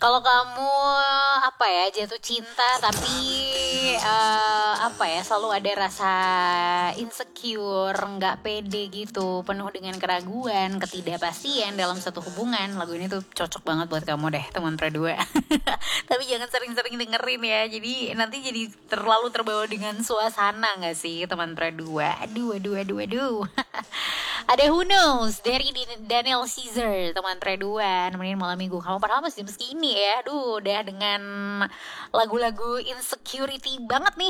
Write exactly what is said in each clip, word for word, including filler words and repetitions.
Kalau kamu apa ya jatuh cinta tapi eh, apa ya selalu ada rasa insecure, nggak pede gitu, penuh dengan keraguan, ketidakpastian dalam satu hubungan, lagu ini tuh cocok banget buat kamu deh teman Pradua. Tapi jangan sering-sering dengerin ya, jadi nanti jadi terlalu terbawa dengan suasana nggak sih teman Pradua. Aduh aduh aduh aduh. Ada Who Knows dari Daniel Caesar, teman Pradua, nemenin malam minggu kamu padahal masih jam segini ya. Aduh, udah dengan lagu-lagu insecurity banget nih.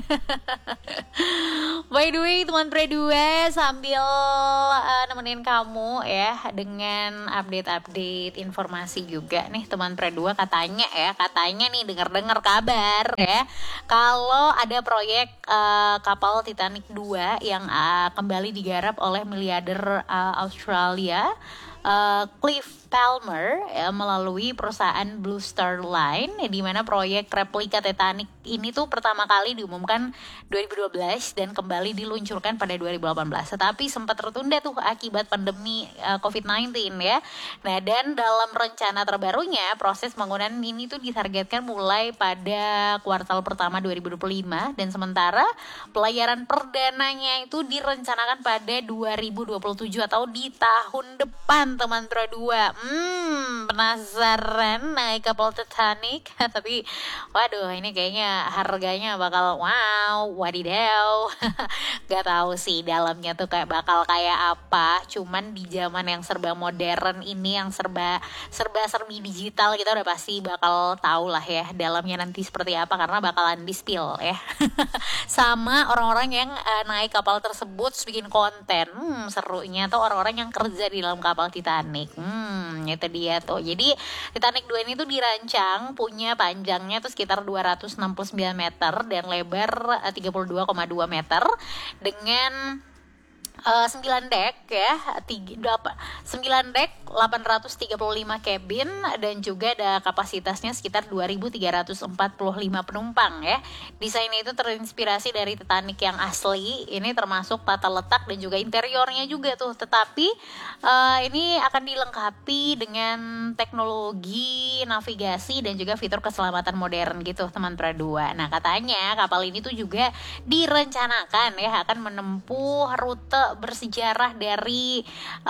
By the way, teman Pradua, sambil uh, nemenin kamu ya dengan update-update informasi juga nih teman Pradua, katanya ya, katanya nih dengar-dengar kabar ya, kalau ada proyek uh, kapal Titanic dua yang uh, kembali digarap oleh miliarder uh, Australia uh, Cliff Palmer ya, melalui perusahaan Blue Star Line, ya, di mana proyek replika Titanic ini tuh pertama kali diumumkan dua ribu dua belas dan kembali diluncurkan pada dua ribu delapan belas, tetapi sempat tertunda tuh akibat pandemi uh, covid sembilan belas ya. Nah, dan dalam rencana terbarunya proses pembangunan ini tuh ditargetkan mulai pada kuartal pertama dua ribu dua puluh lima, dan sementara pelayaran perdananya itu direncanakan pada dua ribu dua puluh tujuh atau di tahun depan teman Pradua. Hmm, penasaran naik kapal Titanic? Tapi waduh, ini kayaknya harganya bakal wow, wadidaw. Gak tahu sih dalamnya tuh kayak bakal kayak apa. Cuman di zaman yang serba modern ini, yang serba serba serbi digital, kita udah pasti bakal tahu lah ya dalamnya nanti seperti apa, karena bakalan di-spill ya. Sama orang-orang yang uh, naik kapal tersebut terus bikin konten. Hmm, serunya tuh orang-orang yang kerja di dalam kapal Titanic. Hmm, itu dia tuh. Jadi Titanic dua ini tuh dirancang punya panjangnya tuh sekitar dua ratus enam puluh sembilan meter dan lebar uh, tiga puluh dua koma dua meter dengan Uh, sembilan deck ya, sembilan deck, delapan ratus tiga puluh lima cabin, dan juga ada kapasitasnya sekitar dua ribu tiga ratus empat puluh lima penumpang ya. Desainnya itu terinspirasi dari Titanic yang asli, ini termasuk tata letak dan juga interiornya juga tuh. Tetapi uh, ini akan dilengkapi dengan teknologi navigasi dan juga fitur keselamatan modern gitu teman Pradua. Nah, katanya kapal ini tuh juga direncanakan ya akan menempuh rute bersejarah dari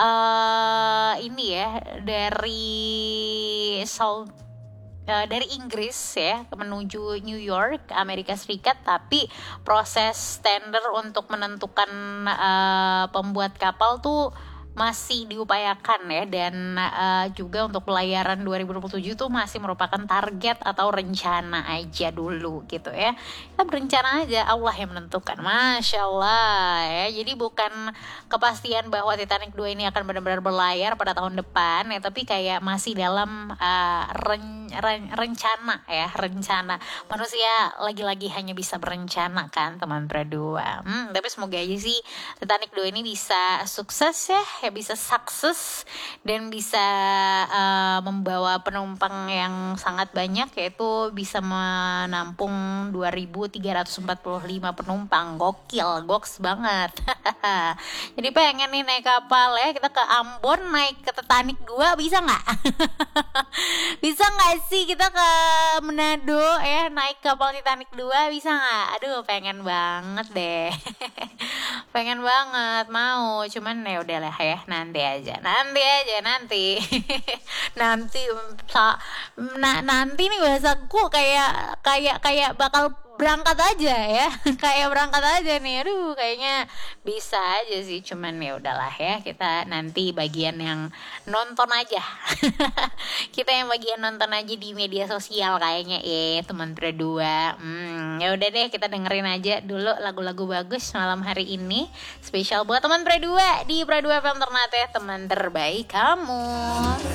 uh, ini ya, dari South uh, dari Inggris ya menuju New York, Amerika Serikat. Tapi proses tender untuk menentukan uh, pembuat kapal tuh masih diupayakan ya, dan uh, juga untuk pelayaran dua ribu dua puluh tujuh tuh masih merupakan target atau rencana aja dulu gitu ya. Kita berencana aja, Allah yang menentukan. Masya Allah ya. Jadi bukan kepastian bahwa Titanic dua ini akan benar-benar berlayar pada tahun depan ya, tapi kayak masih dalam uh, ren, ren, rencana ya, rencana. Manusia lagi-lagi hanya bisa berencana kan teman Pradua. Hmm, tapi semoga aja sih Titanic dua ini bisa sukses ya, ya bisa sukses dan bisa uh, membawa penumpang yang sangat banyak, yaitu bisa menampung dua ribu tiga ratus empat puluh lima penumpang. Gokil, goks banget. Jadi pengen nih naik kapal ya, kita ke Ambon naik ke Titanic dua, bisa nggak? Bisa nggak sih kita ke Manado ya naik kapal Titanic dua, bisa nggak? Aduh, pengen banget deh. Pengen banget, mau, cuman ya udahlah ya, nanti aja, nanti aja, nanti, nanti, nah, nanti nih bahasaku kayak kayak kayak bakal berangkat aja ya, kayak berangkat aja nih, aduh, kayaknya bisa aja sih, cuman ya udahlah ya, kita nanti bagian yang nonton aja, kita yang bagian nonton aja di media sosial kayaknya ya, teman Pradua. Hmm, ya udah deh, kita dengerin aja dulu lagu-lagu bagus malam hari ini, spesial buat teman Pradua di Pradua F M Ternate, teman terbaik kamu.